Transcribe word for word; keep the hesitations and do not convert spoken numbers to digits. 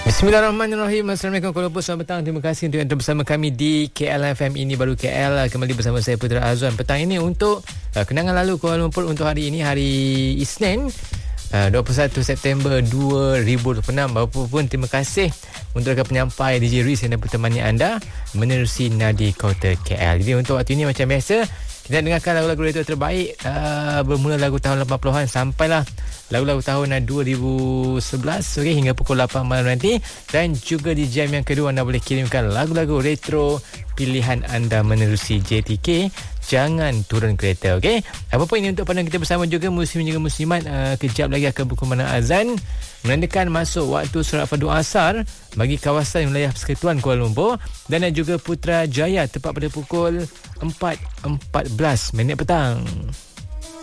Bismillahirrahmanirrahim. Assalamualaikum Kuala Lumpur. Selamat petang. Terima kasih untuk anda bersama kami di K L F M Ini Baru K L. Kembali bersama saya Putra Azwan. Petang ini untuk uh, kenangan lalu Kuala Lumpur untuk hari ini, hari Isnin, uh, dua puluh satu September dua ribu dua puluh enam. Apapun, terima kasih untuk rakan penyampai D J Riz yang dapat temani anda menerusi Nadi Kota K L. Jadi untuk waktu ini macam biasa, kita dengarkan lagu-lagu retro terbaik, uh, bermula lagu tahun lapan puluhan sampailah lagu-lagu tahun dua ribu sebelas, okay, hingga pukul lapan malam nanti. Dan juga di jam yang kedua anda boleh kirimkan lagu-lagu retro pilihan anda menerusi J T K. Jangan turun kereta, okey. Apa pun ini untuk pandangan kita bersama juga muslim juga muslimat. Uh, kejap lagi akan berkumandang azan menandakan masuk waktu solat fardu asar bagi kawasan wilayah Persekutuan Kuala Lumpur dan juga Putrajaya tepat pada pukul empat empat belas minit petang.